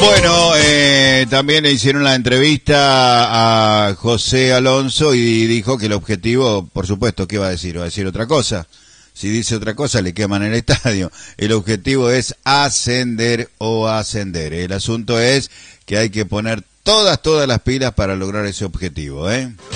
Bueno, también le hicieron la entrevista a José Alonso y dijo que el objetivo, por supuesto, ¿qué va a decir? Va a decir otra cosa. Si dice otra cosa, le queman el estadio. El objetivo es ascender o ascender. El asunto es que hay que poner todas las pilas para lograr ese objetivo, ¿eh?